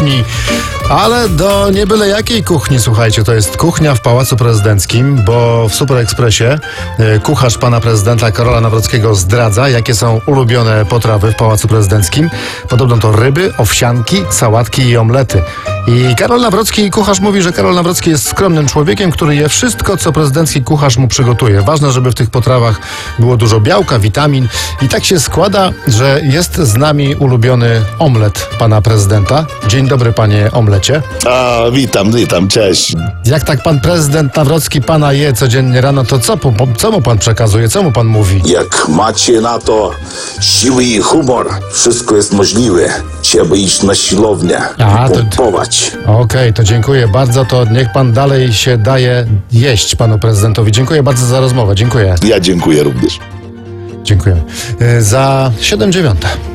kuchni, ale do nie byle jakiej kuchni, słuchajcie, to jest kuchnia w Pałacu Prezydenckim, bo w Super Expressie kucharz pana prezydenta Karola Nawrockiego zdradza, jakie są ulubione potrawy w Pałacu Prezydenckim. Podobno to ryby, owsianki, sałatki i omlety. I Karol Nawrocki, kucharz, mówi, że Karol Nawrocki jest skromnym człowiekiem, który je wszystko, co prezydencki kucharz mu przygotuje. Ważne, żeby w tych potrawach było dużo białka, witamin. I tak się składa, że jest z nami ulubiony omlet pana prezydenta. Dzień dobry, panie omlecie. Witam, cześć. Jak tak pan prezydent Nawrocki pana je codziennie rano, to co mu pan przekazuje, co mu pan mówi? Jak macie na to siły i humor, wszystko jest możliwe. Trzeba iść na siłownię i pompować. Okej, to dziękuję bardzo. To niech pan dalej się daje jeść panu prezydentowi. Dziękuję bardzo za rozmowę. Dziękuję. Ja dziękuję również. Dziękuję. Za 7:09.